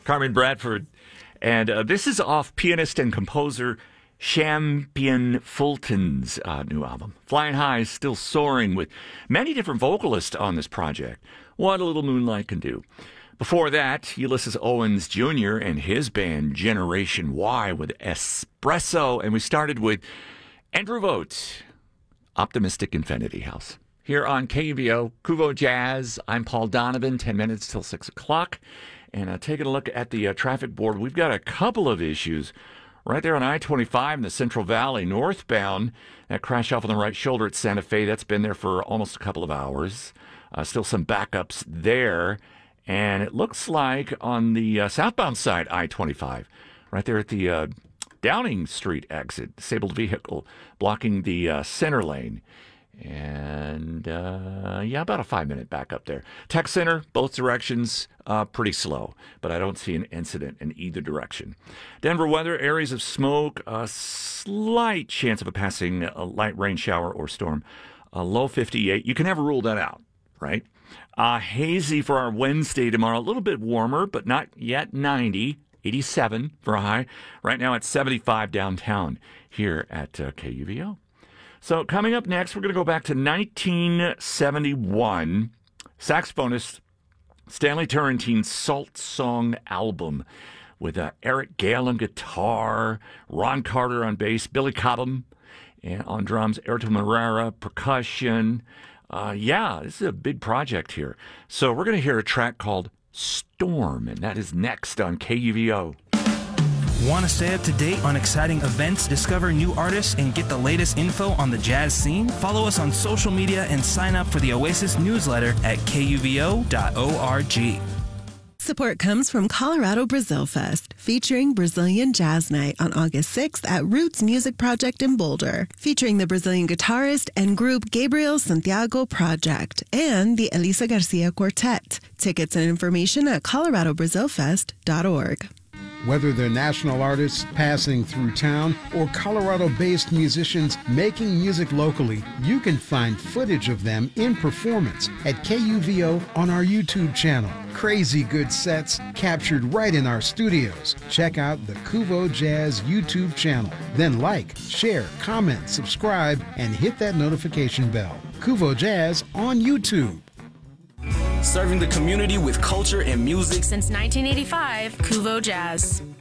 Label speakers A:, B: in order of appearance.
A: Carmen Bradford. And this is off pianist and composer Champion Fulton's new album. Flying High is still soaring with many different vocalists on this project. What a Little Moonlight Can Do. Before that, Ulysses Owens Jr. and his band Generation Y with Espresso. And we started with Andrew Vogt, Optimistic Infinity House. Here on KUVO, Kuvo Jazz, I'm Paul Donovan, 10 minutes till 6 o'clock. And taking a look at the traffic board, we've got a couple of issues right there on I-25 in the Central Valley, northbound. That crash off on the right shoulder at Santa Fe, that's been there for almost a couple of hours. Still some backups there. And it looks like on the southbound side, I-25, right there at the Downing Street exit, disabled vehicle blocking the center lane. And, about a 5-minute backup there. Tech Center, both directions, pretty slow, but I don't see an incident in either direction. Denver weather, areas of smoke, a slight chance of a passing light rain shower or storm. Low 58. You can never rule that out, right? Hazy for our Wednesday tomorrow. A little bit warmer, but not yet 90. 87 for a high. Right now it's 75 downtown here at KUVO. So coming up next, we're going to go back to 1971. Saxophonist Stanley Turrentine's Salt Song album with Eric Gale on guitar, Ron Carter on bass, Billy Cobham and on drums, Airto Moreira, percussion. This is a big project here. So we're going to hear a track called Storm, and that is next on KUVO.
B: Want to stay up to date on exciting events, discover new artists, and get the latest info on the jazz scene? Follow us on social media and sign up for the Oasis newsletter at kuvo.org.
C: Support comes from Colorado Brazil Fest, featuring Brazilian Jazz Night on August 6th at Roots Music Project in Boulder, featuring the Brazilian guitarist and group Gabriel Santiago Project and the Elisa Garcia Quartet. Tickets and information at coloradobrazilfest.org.
D: Whether they're national artists passing through town or Colorado-based musicians making music locally, you can find footage of them in performance at KUVO on our YouTube channel. Crazy good sets captured right in our studios. Check out the Kuvo Jazz YouTube channel. Then like, share, comment, subscribe, and hit that notification bell. Kuvo Jazz on YouTube.
E: Serving the community with culture and music
F: since 1985, Kuvo Jazz.